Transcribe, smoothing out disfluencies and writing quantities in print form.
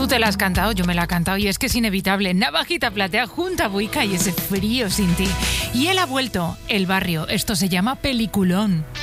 te la has cantado, yo me la he cantado y es que es inevitable. Navajita Platea junto a Buica y ese frío sin ti. Y él ha vuelto, El Barrio. Esto se llama Peliculón.